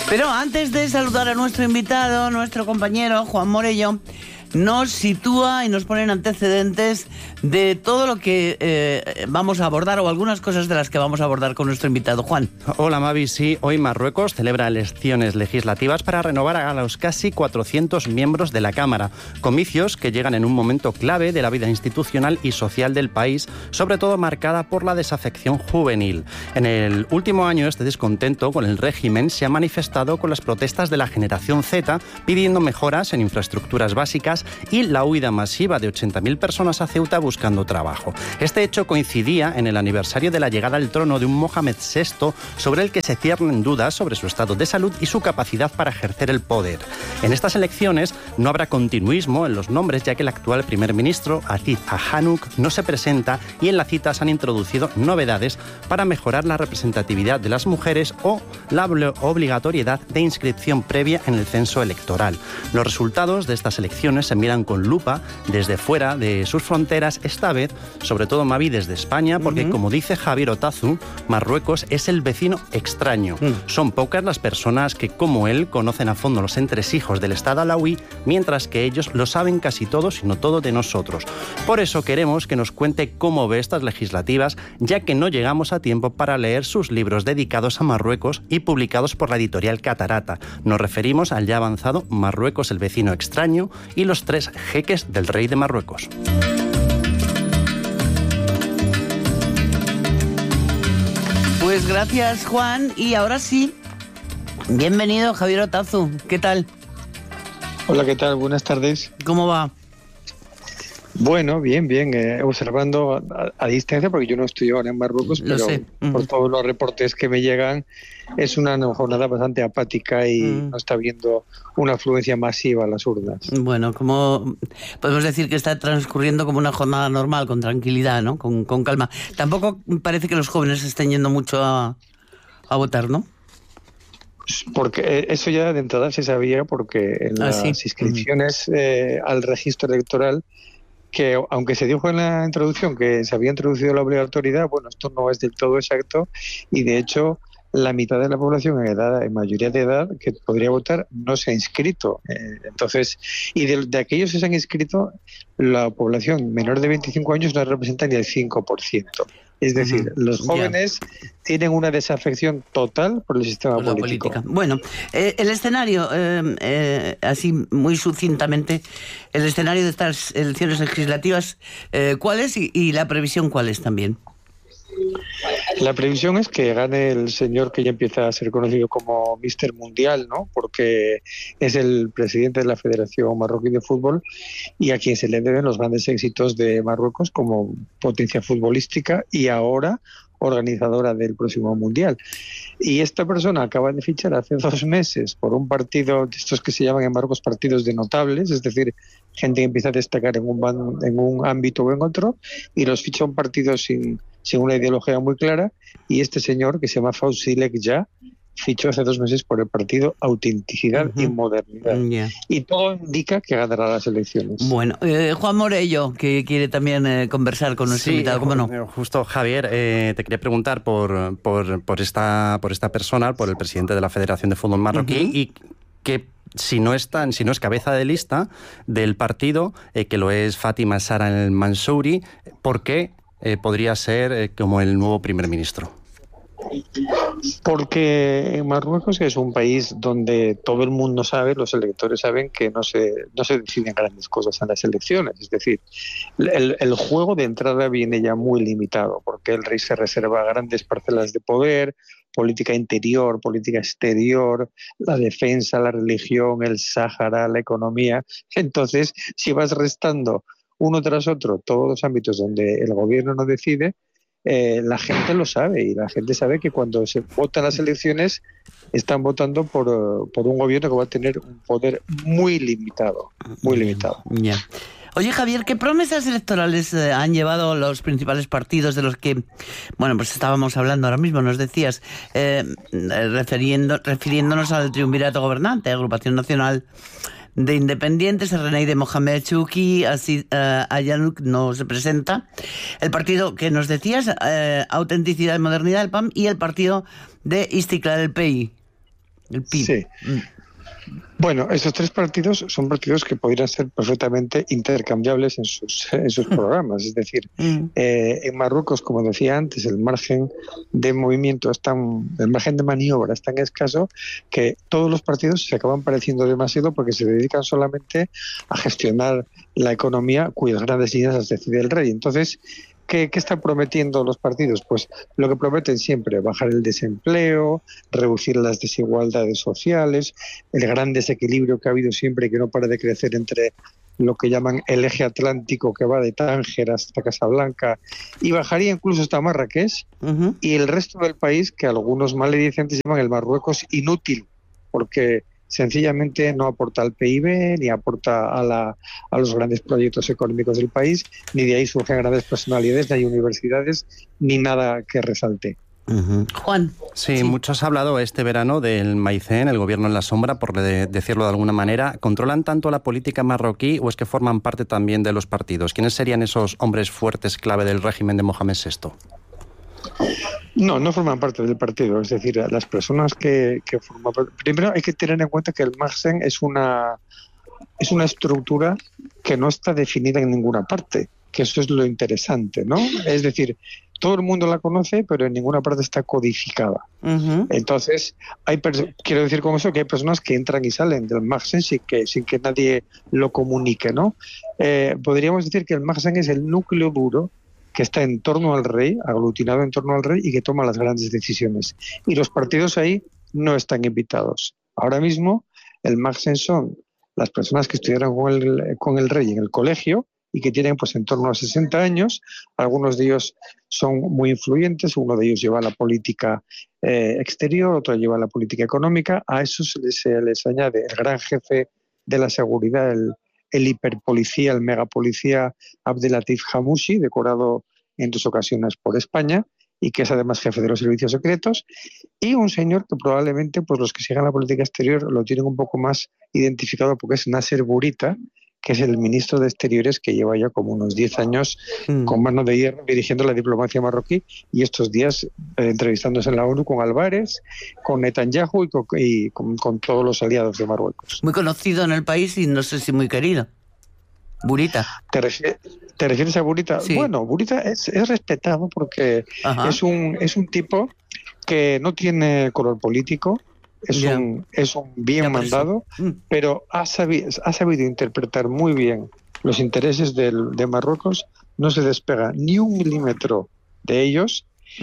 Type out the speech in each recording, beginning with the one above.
Pero antes de saludar a nuestro invitado, nuestro compañero Juan Morello nos sitúa y nos pone en antecedentes de todo lo que vamos a abordar, o algunas cosas de las que vamos a abordar con nuestro invitado. Juan. Hola, Mavi. Sí, hoy Marruecos celebra elecciones legislativas para renovar a los casi 400 miembros de la Cámara, comicios que llegan en un momento clave de la vida institucional y social del país, sobre todo marcada por la desafección juvenil. En el último año, este descontento con el régimen se ha manifestado con las protestas de la generación Z, pidiendo mejoras en infraestructuras básicas y la huida masiva de 80.000 personas a Ceuta buscando trabajo. Este hecho coincidía en el aniversario de la llegada al trono de un Mohamed VI, sobre el que se ciernen dudas sobre su estado de salud y su capacidad para ejercer el poder. En estas elecciones no habrá continuismo en los nombres, ya que el actual primer ministro, Aziz Ahanouk, no se presenta, y en la cita se han introducido novedades para mejorar la representatividad de las mujeres o la obligatoriedad de inscripción previa en el censo electoral. Los resultados de estas elecciones se miran con lupa desde fuera de sus fronteras, esta vez, sobre todo, Mavi, desde España, porque como dice Javier Otazu, Marruecos es el vecino extraño. Son pocas las personas que, como él, conocen a fondo los entresijos del Estado alauí, mientras que ellos lo saben casi todo, si no todo, de nosotros. Por eso queremos que nos cuente cómo ve estas legislativas, ya que no llegamos a tiempo para leer sus libros dedicados a Marruecos y publicados por la editorial Catarata. Nos referimos al ya avanzado Marruecos, el vecino extraño, y los 3 jeques del rey de Marruecos. Pues gracias, Juan. Y ahora sí, bienvenido, Javier Otazu. ¿Qué tal? Hola, ¿qué tal? Buenas tardes. ¿Cómo va? Bueno, bien, observando a distancia, porque yo no estoy ahora en Marruecos, pero por todos los reportes que me llegan, es una jornada bastante apática y no está habiendo una afluencia masiva a las urnas. Bueno, como podemos decir que está transcurriendo como una jornada normal, con tranquilidad, ¿no? Con calma. Tampoco parece que los jóvenes estén yendo mucho a votar, ¿no? Porque eso ya de entrada se sabía, porque en las inscripciones al registro electoral, que aunque se dijo en la introducción que se había introducido la obligatoriedad, bueno, esto no es del todo exacto, y de hecho la mitad de la población en mayoría de edad que podría votar no se ha inscrito. Entonces, y de aquellos que se han inscrito, la población menor de 25 años no representa ni el 5%. Es decir, los jóvenes tienen una desafección total por el sistema político. Bueno, el escenario, así muy sucintamente, el escenario de estas elecciones legislativas, ¿cuál es? Y la previsión, ¿cuál es también? La previsión es que gane el señor que ya empieza a ser conocido como Mister Mundial, ¿no? Porque es el presidente de la Federación Marroquí de Fútbol y a quien se le deben los grandes éxitos de Marruecos como potencia futbolística y ahora organizadora del próximo Mundial. Y esta persona acaba de fichar hace 2 meses por un partido de estos que se llaman en Marruecos partidos de notables, es decir, gente que empieza a destacar en un ámbito o en otro, y los ficha un partido sin una ideología muy clara, y este señor, que se llama Fausilek Ya, fichó hace 2 meses por el partido Autenticidad y Modernidad. Y todo indica que ganará las elecciones. Bueno, Juan Morello, que quiere también conversar con nuestro invitado, ¿cómo no? Justo, Javier, te quería preguntar por esta persona, por el presidente de la Federación de Fútbol Marroquí, y que si no es cabeza de lista del partido, que lo es Fátima Sara el Mansouri, ¿por qué podría ser como el nuevo primer ministro? Porque Marruecos es un país donde todo el mundo sabe, los electores saben que no se deciden grandes cosas en las elecciones. Es decir, el juego de entrada viene ya muy limitado, porque el rey se reserva grandes parcelas de poder, política interior, política exterior, la defensa, la religión, el Sáhara, la economía. Entonces, si vas restando uno tras otro todos los ámbitos donde el gobierno no decide, la gente lo sabe, y la gente sabe que cuando se votan las elecciones están votando por un gobierno que va a tener un poder muy limitado, muy limitado. Oye, Javier, ¿qué promesas electorales han llevado los principales partidos de los que, pues estábamos hablando ahora mismo? Nos decías, refiriéndonos al triunvirato gobernante, Agrupación Nacional de Independientes, el René de Mohamed Chouki, Ahanouk no se presenta. El partido que nos decías, Autenticidad y Modernidad, el PAM, y el partido de Istiklal el PEI. el PIB. Sí. Bueno, esos tres partidos son partidos que podrían ser perfectamente intercambiables en sus programas. Es decir, en Marruecos, como decía antes, el margen de movimiento el margen de maniobra es tan escaso que todos los partidos se acaban pareciendo demasiado porque se dedican solamente a gestionar la economía cuyas grandes líneas las decide el rey. Entonces, ¿qué están prometiendo los partidos? Pues lo que prometen siempre: bajar el desempleo, reducir las desigualdades sociales, el gran desequilibrio que ha habido siempre y que no para de crecer entre lo que llaman el eje atlántico, que va de Tánger hasta Casablanca y bajaría incluso hasta Marrakech, y el resto del país, que algunos maledicientes llaman el Marruecos inútil, porque sencillamente no aporta al PIB, ni aporta a los grandes proyectos económicos del país, ni de ahí surgen grandes personalidades, ni hay universidades, ni nada que resalte. Juan. Sí, muchos han hablado este verano del Maicén, el gobierno en la sombra, por decirlo de alguna manera. ¿Controlan tanto la política marroquí o es que forman parte también de los partidos? ¿Quiénes serían esos hombres fuertes clave del régimen de Mohamed VI? No forman parte del partido. Es decir, las personas que forman parte... Primero hay que tener en cuenta que el Maicén es una estructura que no está definida en ninguna parte, que eso es lo interesante, ¿no? Es decir, todo el mundo la conoce, pero en ninguna parte está codificada. Entonces, quiero decir con eso que hay personas que entran y salen del Maicén sin que nadie lo comunique, ¿no? Podríamos decir que el Maicén es el núcleo duro que está en torno al rey, aglutinado en torno al rey y que toma las grandes decisiones. Y los partidos ahí no están invitados. Ahora mismo, el Maicén son las personas que estudiaron con el rey en el colegio y que tienen pues en torno a 60 años. Algunos de ellos son muy influyentes, uno de ellos lleva la política exterior, otro lleva la política económica. A eso se les añade el gran jefe de la seguridad, el hiperpolicía, el megapolicía Abdelatif Hamouchi, decorado en 2 ocasiones por España, y que es además jefe de los servicios secretos, y un señor que probablemente pues los que sigan la política exterior lo tienen un poco más identificado porque es Nasser Bourita, que es el ministro de Exteriores que lleva ya como unos 10 años con mano de hierro dirigiendo la diplomacia marroquí, y estos días entrevistándose en la ONU con Álvarez, con Netanyahu y con todos los aliados de Marruecos. Muy conocido en el país y no sé si muy querido. Bourita. ¿Te refieres a Bourita? Sí. Bueno, Bourita es respetado porque es un tipo que no tiene color político, es un bien mandado, pero ha sabido interpretar muy bien los intereses de Marruecos, no se despega ni un milímetro de ellos,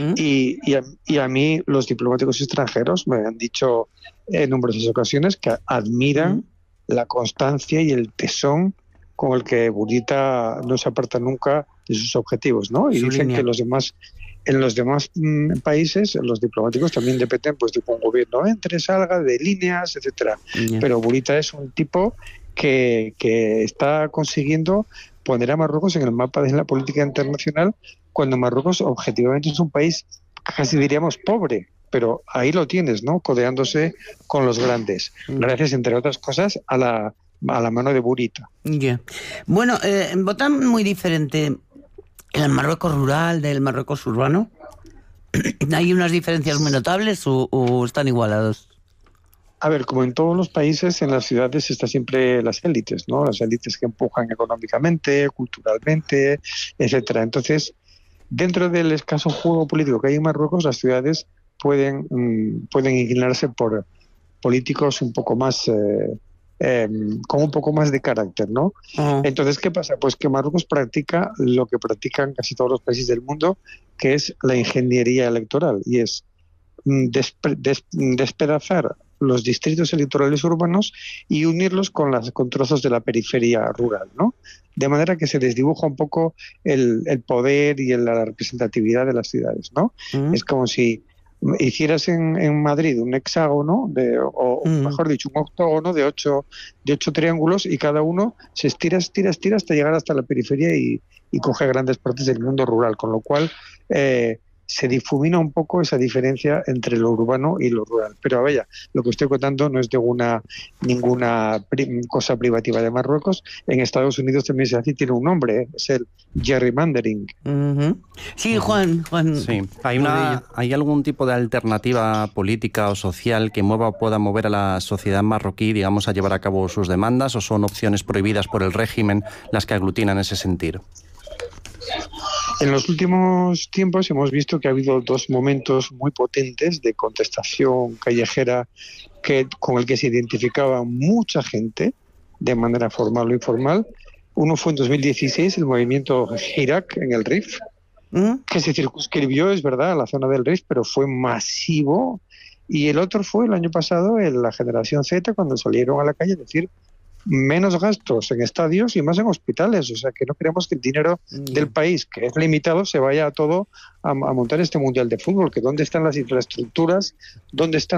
y a mí los diplomáticos extranjeros me han dicho en numerosas ocasiones que admiran la constancia y el tesón con el que Bourita no se aparta nunca de sus objetivos, ¿no? Y dicen que en los demás países, los diplomáticos también dependen pues de que un gobierno entre, salga, de líneas, etcétera. Pero Bourita es un tipo que está consiguiendo poner a Marruecos en el mapa de la política internacional, cuando Marruecos objetivamente es un país casi diríamos pobre, pero ahí lo tienes, ¿no? Codeándose con los grandes, gracias entre otras cosas a la mano de Bourita. Bueno, votan muy diferente el Marruecos rural del Marruecos urbano. ¿Hay unas diferencias muy notables o están igualados? A ver, como en todos los países, en las ciudades está siempre las élites, ¿no? Las élites que empujan económicamente, culturalmente, etcétera. Entonces, dentro del escaso juego político que hay en Marruecos, las ciudades pueden inclinarse por políticos un poco más con un poco más de carácter, ¿no? Entonces, ¿qué pasa? Pues que Marruecos practica lo que practican casi todos los países del mundo, que es la ingeniería electoral, y es despedazar los distritos electorales urbanos y unirlos con trozos de la periferia rural, ¿no? De manera que se desdibuja un poco el poder y la representatividad de las ciudades, ¿no? Es como si hicieras en Madrid un hexágono mejor dicho, un octógono de ocho triángulos, y cada uno se estira hasta llegar hasta la periferia y coge grandes partes del mundo rural, con lo cual se difumina un poco esa diferencia entre lo urbano y lo rural. Pero vaya, lo que estoy contando no es de ninguna cosa privativa de Marruecos. En Estados Unidos también se hace y tiene un nombre, es el gerrymandering. Uh-huh. Sí, Juan. Sí. ¿Hay algún tipo de alternativa política o social que mueva o pueda mover a la sociedad marroquí, digamos, a llevar a cabo sus demandas, o son opciones prohibidas por el régimen las que aglutinan ese sentir? En los últimos tiempos hemos visto que ha habido dos momentos muy potentes de contestación callejera con el que se identificaba mucha gente de manera formal o informal. Uno fue en 2016, el movimiento Hirak en el Rif, que se circunscribió, es verdad, a la zona del Rif, pero fue masivo. Y el otro fue el año pasado, en la generación Z, cuando salieron a la calle a decir menos gastos en estadios y más en hospitales. O sea, que no queremos que el dinero del país, que es limitado, se vaya todo a montar este Mundial de Fútbol. Que ¿dónde están las infraestructuras? ¿Dónde están